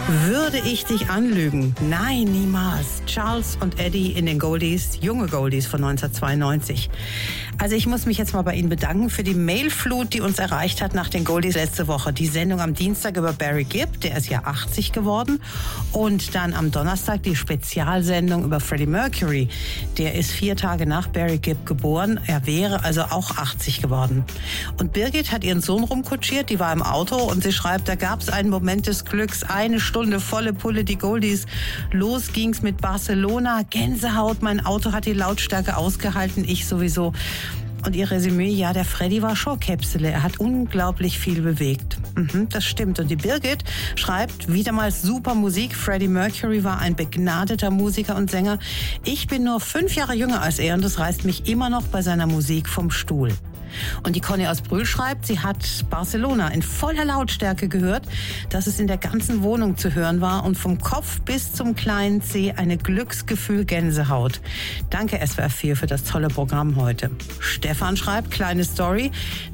Würde ich dich anlügen? Nein, niemals. Charles und Eddie in den Goldies, junge Goldies von 1992. Also ich muss mich jetzt mal bei Ihnen bedanken für die Mailflut, die uns erreicht hat nach den Goldies letzte Woche. Die Sendung am Dienstag über Barry Gibb, der ist ja 80 geworden. Und dann am Donnerstag die Spezialsendung über Freddie Mercury. Der ist 4 Tage nach Barry Gibb geboren. Er wäre also auch 80 geworden. Und Birgit hat ihren Sohn rumkutschiert, die war im Auto und sie schreibt, da gab es einen Moment des Glücks, 1 Stunde volle Pulle, die Goldies. Los ging's mit Barcelona, Gänsehaut, mein Auto hat die Lautstärke ausgehalten, ich sowieso. Und ihr Resümee, ja, der Freddy war Showkäpsele. Er hat unglaublich viel bewegt. Das stimmt. Und die Birgit schreibt, wieder mal super Musik. Freddie Mercury war ein begnadeter Musiker und Sänger. Ich bin nur 5 Jahre jünger als er und das reißt mich immer noch bei seiner Musik vom Stuhl. Und die Conny aus Brühl schreibt, sie hat Barcelona in voller Lautstärke gehört, dass es in der ganzen Wohnung zu hören war und vom Kopf bis zum kleinen Zeh eine Glücksgefühl-Gänsehaut. Danke SWR 4 für das tolle Programm heute. Stefan schreibt, kleine Story,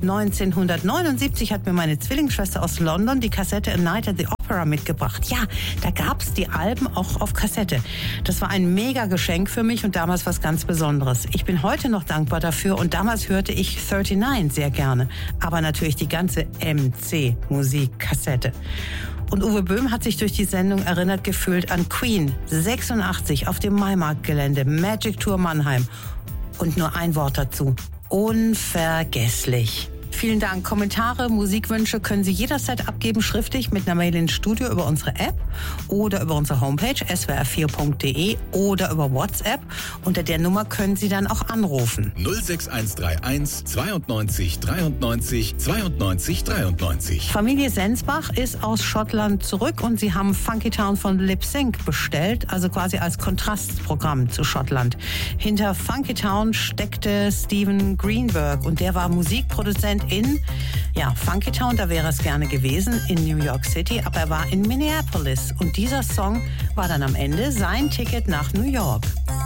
1979 hat mir meine Zwillingsschwester aus London die Kassette A Night at the Opera mitgebracht. Ja, da gab's die Alben auch auf Kassette. Das war ein mega Geschenk für mich und damals was ganz Besonderes. Ich bin heute noch dankbar dafür und damals hörte ich 39 sehr gerne, aber natürlich die ganze MC-Musik-Kassette. Und Uwe Böhm hat sich durch die Sendung erinnert gefühlt an Queen, 86 auf dem Maimarktgelände, Magic Tour Mannheim. Und nur ein Wort dazu, unvergesslich. Vielen Dank. Kommentare, Musikwünsche können Sie jederzeit abgeben, schriftlich mit einer Mail ins Studio über unsere App oder über unsere Homepage swr4.de oder über WhatsApp. Unter der Nummer können Sie dann auch anrufen. 06131 92 93 92 93. Familie Sensbach ist aus Schottland zurück und sie haben Funky Town von Lip Sync bestellt, also quasi als Kontrastprogramm zu Schottland. Hinter Funky Town steckte Steven Greenberg und der war Musikproduzent in Funky Town, da wäre es gerne gewesen, in New York City, aber er war in Minneapolis und dieser Song war dann am Ende sein Ticket nach New York.